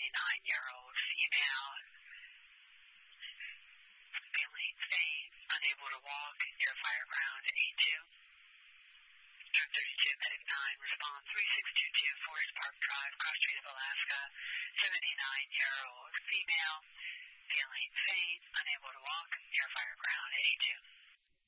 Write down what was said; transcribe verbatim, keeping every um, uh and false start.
seventy-nine-year-old female, feeling faint, unable to walk, near Fireground A two. Truck thirty-two, Medic nine, response three six two two, Forest Park Drive, Cross Street of Alaska, seventy-nine-year-old female, feeling faint, unable to walk, near Fireground A two.